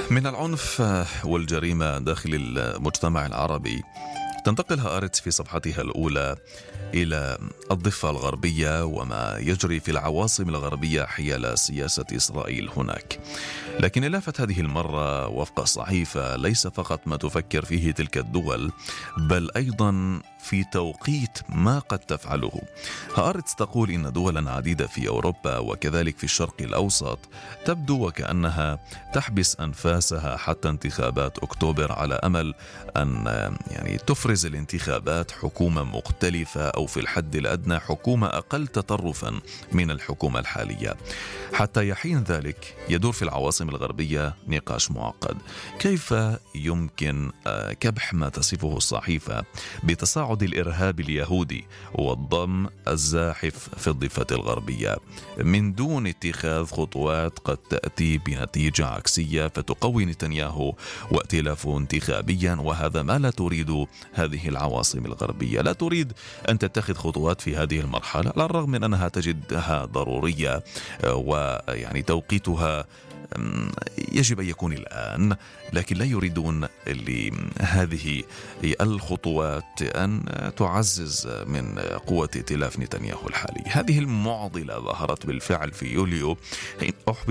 من العنف والجريمة داخل المجتمع العربي تنتقل هآرتس في صفحتها الأولى إلى الضفة الغربية وما يجري في العواصم الغربية حيال سياسة إسرائيل هناك. لكن اللافت هذه المرة وفق الصحيفة ليس فقط ما تفكر فيه تلك الدول، بل أيضا في توقيت ما قد تفعله. هآرتس تقول إن دولا عديدة في أوروبا وكذلك في الشرق الأوسط تبدو وكأنها تحبس أنفاسها حتى انتخابات أكتوبر على أمل أن تفرز الانتخابات حكومة مختلفة أو في الحد الأدنى حكومة أقل تطرفا من الحكومة الحالية. حتى يحين ذلك يدور في العواصم الغربية نقاش معقد: كيف يمكن كبح ما تصفه الصحيفة بتصاعد الإرهاب اليهودي والضم الزاحف في الضفة الغربية من دون اتخاذ خطوات قد تأتي بنتيجة عكسية فتقوي نتنياهو وائتلافه انتخابيا؟ وهذا ما لا تريد هذه العواصم الغربية. لا تريد أن تتخذ خطوات في هذه المرحلة على الرغم من أنها تجدها ضرورية توقيتها يجب أن يكون الآن، لكن لا يريدون لهذه الخطوات أن تعزز من قوة ائتلاف نتنياهو الحالي. هذه المعضلة ظهرت بالفعل في يوليو حين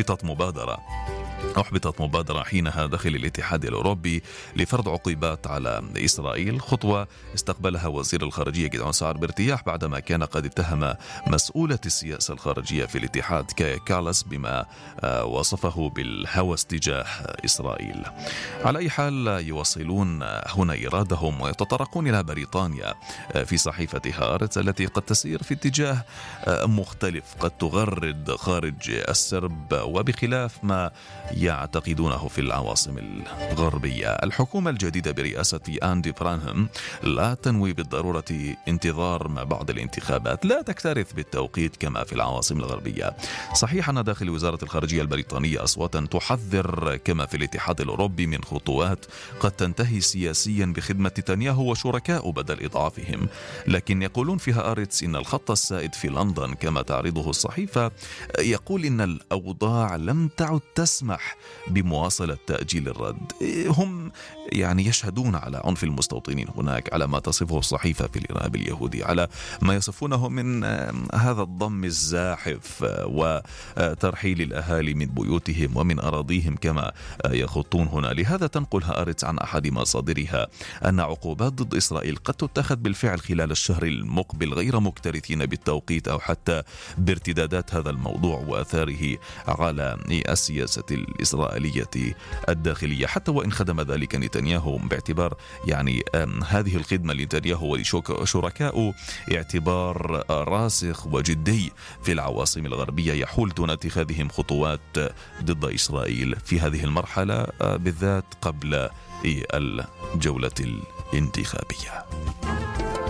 أحبطت مبادرة حينها داخل الاتحاد الأوروبي لفرض عقوبات على إسرائيل، خطوة استقبلها وزير الخارجية جدعون سعر بارتياح بعدما كان قد اتهم مسؤولة السياسة الخارجية في الاتحاد كايا كالاس بما وصفه بالهوس تجاه إسرائيل. على أي حال يواصلون هنا إيرادهم ويتطرقون إلى بريطانيا في صحيفة هآرتس التي قد تسير في اتجاه مختلف، قد تغرد خارج السرب وبخلاف ما يعتقدونه في العواصم الغربية. الحكومة الجديدة برئاسة أندي برانهم لا تنوي بالضرورة انتظار ما بعد الانتخابات، لا تكترث بالتوقيت كما في العواصم الغربية. صحيح أن داخل وزارة الخارجية البريطانية أصواتا تحذر كما في الاتحاد الأوروبي من خطوات قد تنتهي سياسيا بخدمة نتنياهو وشركاء بدل إضعافهم، لكن يقولون في هآرتس إن الخط السائد في لندن كما تعرضه الصحيفة يقول إن الأوضاع لم تعد تسمح بمواصلة تأجيل الرد. هم يشهدون على عنف المستوطنين هناك، على ما تصفه الصحيفة في الإرهاب اليهودي، على ما يصفونه من هذا الضم الزاحف وترحيل الأهالي من بيوتهم ومن أراضيهم كما يخطون هنا. لهذا تنقل هآرتس عن أحد مصادرها أن عقوبات ضد إسرائيل قد تتخذ بالفعل خلال الشهر المقبل غير مكترثين بالتوقيت أو حتى بارتدادات هذا الموضوع وأثاره على السياسة الإسرائيلية الداخلية، حتى وإن خدم ذلك نتنياهو باعتبار هذه الخدمة لنتنياهو وشركائه اعتبار راسخ وجدي في العواصم الغربية يحول دون اتخاذهم خطوات ضد إسرائيل في هذه المرحلة بالذات قبل الجولة الانتخابية.